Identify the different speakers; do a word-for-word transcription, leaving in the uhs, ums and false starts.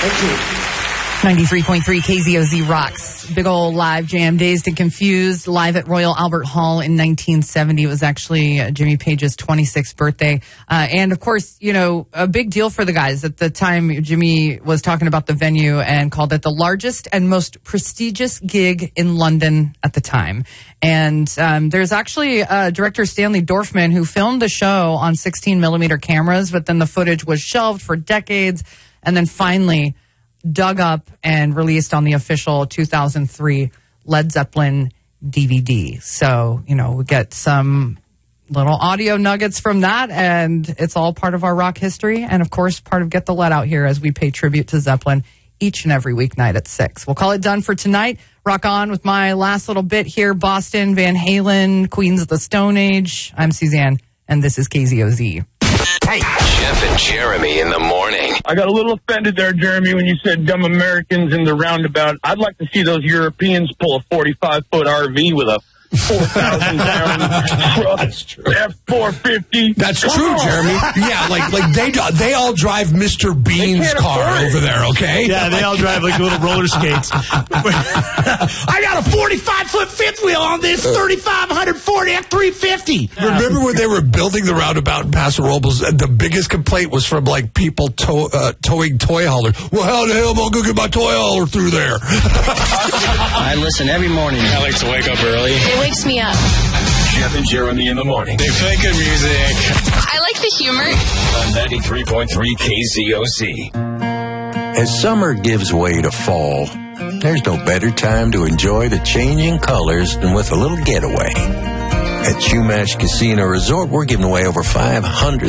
Speaker 1: Thank you.
Speaker 2: ninety-three point three K Z O Z rocks. Big old live jam, Dazed and Confused, live at Royal Albert Hall in nineteen seventy. It was actually uh, Jimmy Page's twenty-sixth birthday. Uh, and, of course, you know, a big deal for the guys. At the time, Jimmy was talking about the venue and called it the largest and most prestigious gig in London at the time. And um, there's actually uh, director Stanley Dorfman who filmed the show on sixteen millimeter cameras, but then the footage was shelved for decades and then finally dug up and released on the official two thousand three Led Zeppelin D V D. So, you know, we get some little audio nuggets from that, and it's all part of our rock history. And, of course, part of Get the Lead Out here as we pay tribute to Zeppelin each and every weeknight at six. We'll call it done for tonight. Rock on with my last little bit here. Boston, Van Halen, Queens of the Stone Age. I'm Suzanne, and this is K Z O Z.
Speaker 3: Hey, Jeff and Jeremy in the morning.
Speaker 4: I got a little offended there, Jeremy, when you said dumb Americans in the roundabout. I'd like to see those Europeans pull a forty-five foot R V with a four thousand pound truck, F four fifty.
Speaker 5: That's
Speaker 4: Come
Speaker 5: true,
Speaker 4: on.
Speaker 5: Jeremy. Yeah, like like they do- they all drive Mister Bean's car
Speaker 4: afford it.
Speaker 5: over there, okay?
Speaker 6: Yeah, they all drive like little roller skates.
Speaker 5: I got a forty-five foot fifth wheel on this thirty-five forty F three fifty. Remember when they were building the roundabout in Paso Robles, and the biggest complaint was from like people tow, uh, towing toy haulers. Well, how the hell am I going to get my toy hauler through there?
Speaker 7: I listen every morning.
Speaker 6: I like to wake up early.
Speaker 8: It wakes me up.
Speaker 3: Jeff and Jeremy in the morning.
Speaker 6: They play good music.
Speaker 8: I like the humor.
Speaker 3: On ninety-three point three K Z O Z.
Speaker 9: As summer gives way to fall, there's no better time to enjoy the changing colors than with a little getaway. At Chumash Casino Resort, we're giving away over five hundred